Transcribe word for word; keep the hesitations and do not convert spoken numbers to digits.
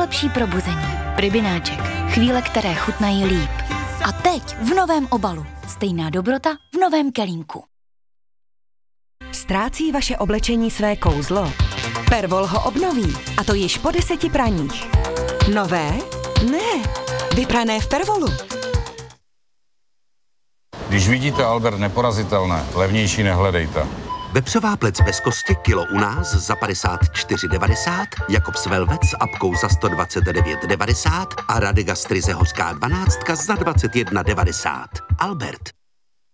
nejlepší probuzení. Pribináček. Chvíle, které chutnají líp. A teď v novém obalu. Stejná dobrota v novém kelímku. Ztrácí vaše oblečení své kouzlo? Pervol ho obnoví, a to již po deseti praních. Nové? Ne, vyprané v Pervolu. Když vidíte Albert neporazitelné, levnější nehledejte. Vepřová plec bez kosti kilo u nás za padesát čtyři devadesát, Jakobs Velvet s apkou za sto dvacet devět devadesát a Radegastry hořká dvanáctka za dvacet jedna devadesát. Albert.